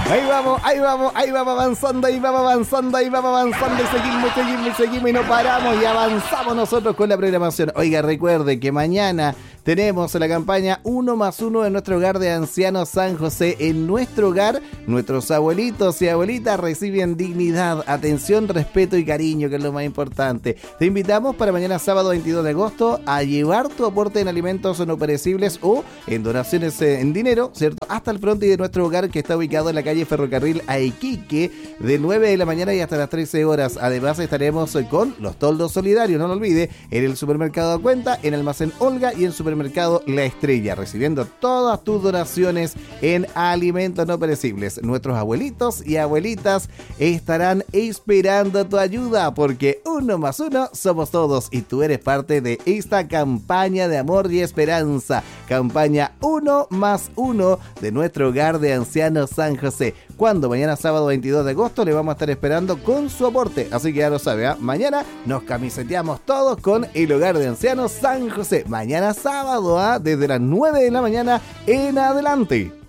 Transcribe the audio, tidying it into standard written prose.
Ahí vamos avanzando, y seguimos y no paramos y avanzamos nosotros con la programación. Oiga, recuerde que mañana tenemos la campaña 1+1 en nuestro hogar de ancianos San José. En nuestro hogar, nuestros abuelitos y abuelitas reciben dignidad, atención, respeto y cariño, que es lo más importante. Te invitamos para mañana sábado 22 de agosto a llevar tu aporte en alimentos no perecibles o en donaciones en dinero, ¿cierto? Hasta el frontis de nuestro hogar, que está ubicado en la calle Ferrocarril a Iquique, de 9 de la mañana y hasta las 13 horas. Además estaremos con los toldos solidarios, no lo olvide, en el supermercado A Cuenta, en Almacén Olga y en supermercado La Estrella, recibiendo todas tus donaciones en alimentos no perecibles. Nuestros abuelitos y abuelitas estarán esperando tu ayuda, porque 1+1 somos todos y tú eres parte de esta campaña de amor y esperanza. Campaña 1+1 de nuestro hogar de ancianos San José. Cuando mañana sábado 22 de agosto le vamos a estar esperando con su aporte. Así que ya lo sabe, ¿eh? Mañana nos camiseteamos todos con el hogar de ancianos San José. Mañana sábado, desde las 9 de la mañana en adelante.